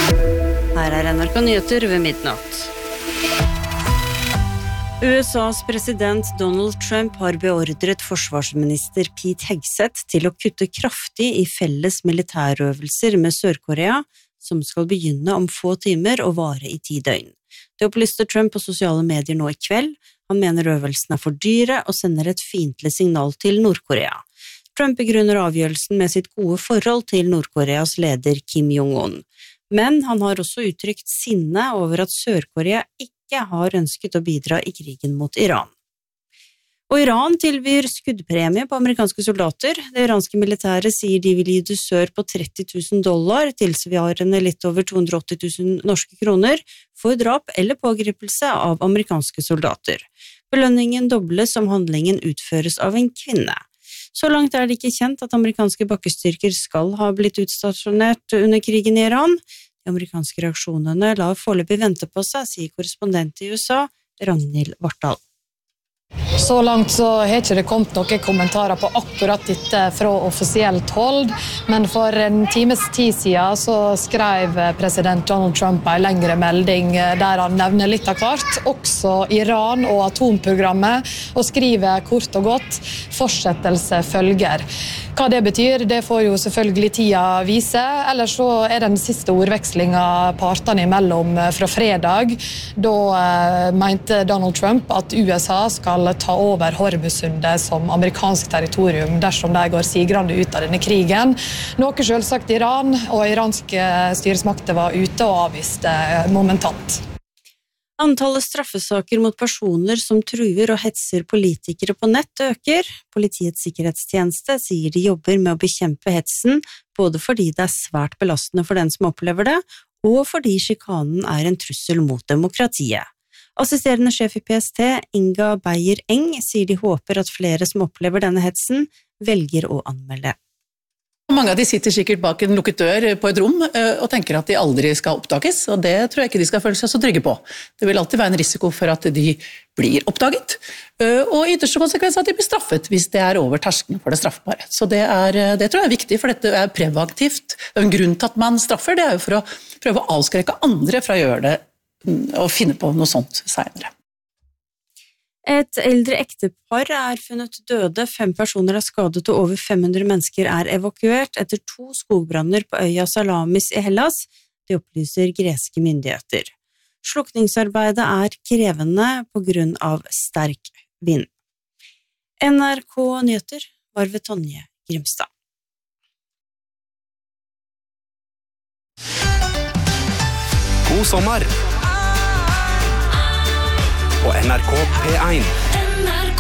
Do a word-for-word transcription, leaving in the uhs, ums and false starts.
Her er N R K Nyheter ved midnatt. U S A's president Donald Trump har beordret forsvarsminister Pete Hegseth til å kutte kraftig i felles militærøvelser med Sør-Korea, som skal begynne om få timer og vare i ti døgn. Det opplyste Trump på sosiale medier nå i kveld. Han mener øvelsene er for dyre og sender et fiendtlig signal til Nord-Korea. Trump begrunner avgjørelsen med sitt gode forhold til Nord-Koreas leder Kim Jong-un. Men han har også uttrykt sinne over at Sør-Korea ikke har ønsket å bidra i krigen mot Iran. Og Iran tilbyr skuddpremie på amerikanske soldater. Det iranske militæret sier de vil gi dusør på tretti tusen dollar, tilsvarende litt over to hundre og åtti tusen norske kroner, for drap eller pågripelse av amerikanske soldater. Belønningen dobles om handlingen utføres av en kvinne. Så langt er det ikke kjent at amerikanske bakkestyrker skal ha blitt utstasjonert under krigen i Iran. De amerikanske reaksjonene lar foreløpig vente på seg, sier korrespondent i U S A, Ragnhild Vartdal. Så langt så har ikke det kommet noen kommentarer på akkurat dette fra offisielt hold, men for en times tid siden så skrev president Donald Trump en lengre melding der han nevner litt av hvert, også Iran og atomprogrammet, og skriver kort og godt fortsettelse følger. Hva det betyr, det får jo selvfølgelig tida vise, ellers så er den siste ordvekslingen partene imellom fra fredag. Da eh, mente Donald Trump at U S A skal ta over Hormuzsundet som amerikansk territorium dersom de går sigrende ut av denne krigen. Noe selvsagt Iran og iranske styresmakter var ute og avviste momentant. Antallet straffesaker mot personer som truer og hetser politikere på nett øker. Politiets sikkerhetstjeneste sier de jobber med å bekjempe hetsen, både fordi det er svært belastende for den som opplever det, og fordi sjikanen er en trussel mot demokratiet. Assisterende sjef i P S T, Inga Beyer-Eng, sier de håper at flere som opplever denne hetsen, velger å anmelde. Mange av de sitter sikkert bak en lukket dør på et rom og tenker at de aldri skal oppdages, og det tror jeg ikke de skal føle seg så trygge på. Det vil alltid være en risiko for at de blir oppdaget, og i ytterste konsekvens at de blir straffet hvis det er over terskelen for det straffbare. Så det, er, det tror jeg er viktig, for dette er preventivt. En grunn til at man straffer, det er jo for å prøve å avskrekke andre fra å gjøre det og finne på noe sånt senere. Et eldre ektepar er funnet døde, fem personer er skadet og over fem hundre mennesker er evakuert etter to skogbranner på øya Salamis i Hellas, det opplyser greske myndigheter. Slukningsarbeidet er krevende på grunn av sterk vind. N R K Nyheter var ved Tonje Grimstad. God sommer! På N R K P én.